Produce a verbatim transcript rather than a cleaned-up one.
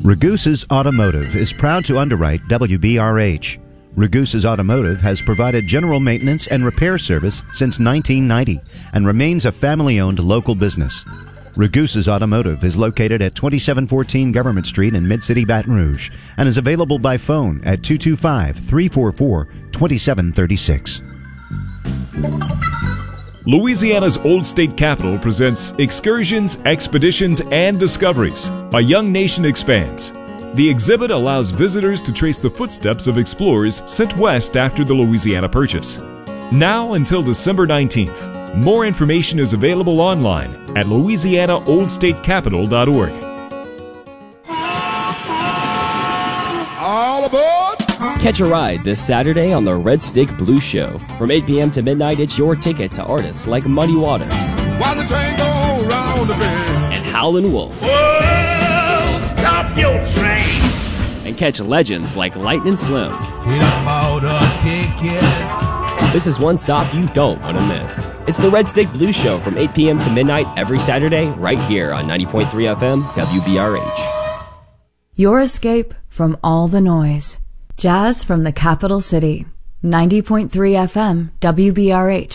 Ragusa's Automotive is proud to underwrite W B R H. Ragusa's Automotive has provided general maintenance and repair service since nineteen ninety and remains a family-owned local business. Ragusa's Automotive is located at twenty-seven fourteen Government Street in Mid-City, Baton Rouge, and is available by phone at two two five, three four four, two seven three six. Louisiana's Old State Capitol presents Excursions, Expeditions, and Discoveries. A Young Nation Expands. The exhibit allows visitors to trace the footsteps of explorers sent west after the Louisiana Purchase. Now until December nineteenth. More information is available online at louisiana old state capitol dot org. All aboard! Catch a ride this Saturday on the Red Stick Blues Show. From eight p.m. to midnight, it's your ticket to artists like Muddy Waters. While the train goes round the bend. And Howlin' Wolf. Whoa, stop your train! And catch legends like Lightnin' Slim. We done bought a ticket. This is one stop you don't want to miss. It's the Red Stick Blues Show from eight p.m. to midnight every Saturday right here on ninety point three F M W B R H. Your escape from all the noise. Jazz from the capital city. ninety point three F M W B R H.